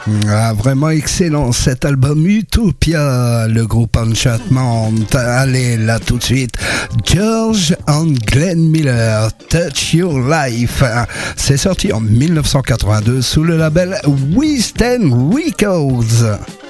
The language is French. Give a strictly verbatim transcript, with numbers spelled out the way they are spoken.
Ah, vraiment excellent cet album Utopia, le groupe Enchantment. Allez là tout de suite, George and Glenn Miller, Touch Your Life. C'est sorti en mille neuf cent quatre-vingt-deux sous le label West End Records.